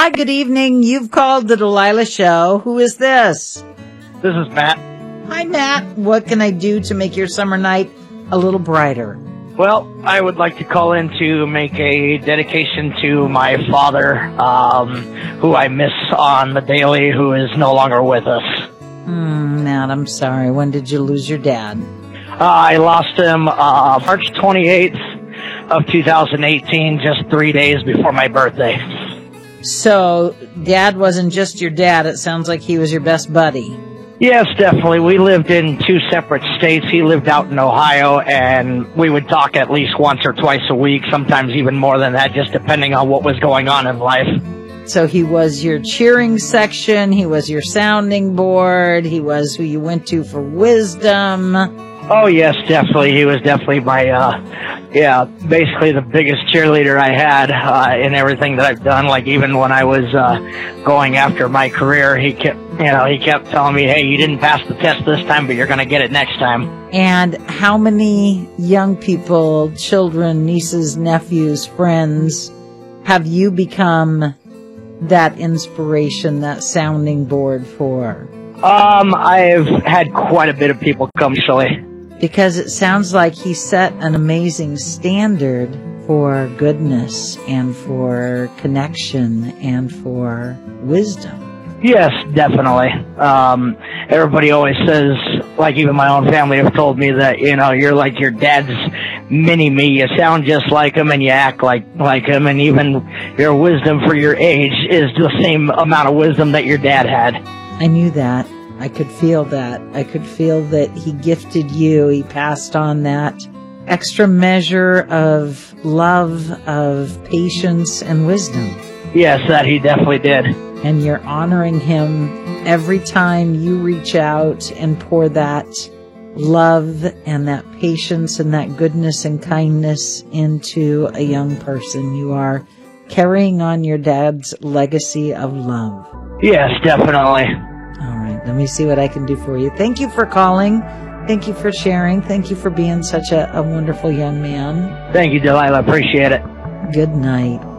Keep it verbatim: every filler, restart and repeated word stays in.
Hi, good evening. You've called the Delilah Show. Who is this? This is Matt. Hi, Matt. What can I do to make your summer night a little brighter? Well, I would like to call in to make a dedication to my father, um, who I miss on the daily, who is no longer with us. Hmm, Matt, I'm sorry. When did you lose your dad? Uh, I lost him uh, March twenty-eighth of two thousand eighteen, just three days before my birthday. So, Dad wasn't just your dad. It sounds like he was your best buddy. Yes, definitely. We lived in two separate states. He lived out in Ohio, and we would talk at least once or twice a week, sometimes even more than that, just depending on what was going on in life. So he was your cheering section, he was your sounding board, he was who you went to for wisdom. Oh, yes, definitely. He was definitely my, uh, yeah, basically the biggest cheerleader I had uh, in everything that I've done. Like, even when I was uh, going after my career, he kept, you know, he kept telling me, hey, you didn't pass the test this time, but you're going to get it next time. And how many young people, children, nieces, nephews, friends, have you become that inspiration, that sounding board for? Um, I've had quite a bit of people come, actually. Because it sounds like he set an amazing standard for goodness and for connection and for wisdom. Yes, definitely. Um, everybody always says, like even my own family have told me that, you know, you're like your dad's mini-me. You sound just like him and you act like, like him, and even your wisdom for your age is the same amount of wisdom that your dad had. I knew that. I could feel that. I could feel that he gifted you. He passed on that extra measure of love, of patience, and wisdom. Yes, that he definitely did. And you're honoring him every time you reach out and pour that love and that patience and that goodness and kindness into a young person. You are carrying on your dad's legacy of love. Yes, definitely. All right, let me see what I can do for you. Thank you for calling. Thank you for sharing. Thank you for being such a, a wonderful young man. Thank you, Delilah. Appreciate it. Good night.